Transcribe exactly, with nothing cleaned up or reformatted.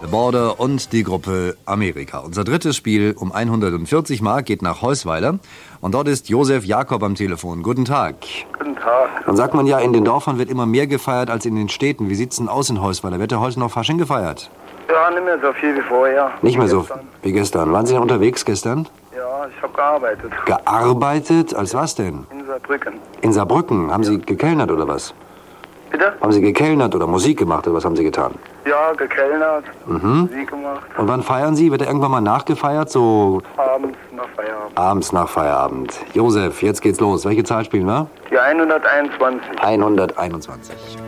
The Border und die Gruppe Amerika. Unser drittes Spiel um hundertvierzig Mark geht nach Heusweiler. Und dort ist Josef Jakob am Telefon. Guten Tag. Guten Tag. Dann sagt man ja, in den Dörfern wird immer mehr gefeiert als in den Städten. Wie sieht's denn aus in Heusweiler? Wird ja heute noch Fasching gefeiert? Ja, nicht mehr so viel wie vorher. Nicht mehr so gestern. wie gestern. Waren Sie denn unterwegs gestern? Ja, ich habe gearbeitet. Gearbeitet? Als was denn? In Saarbrücken. In Saarbrücken? Haben Sie gekellnert oder was? Bitte? Haben Sie gekellnert oder Musik gemacht oder was haben Sie getan? Ja, gekellnert, Mhm. Musik gemacht. Und wann feiern Sie? Wird er irgendwann mal nachgefeiert? So Abends nach Feierabend. abends nach Feierabend. Josef, jetzt geht's los. Welche Zahl spielen wir? Die hunderteinundzwanzig. hunderteinundzwanzig.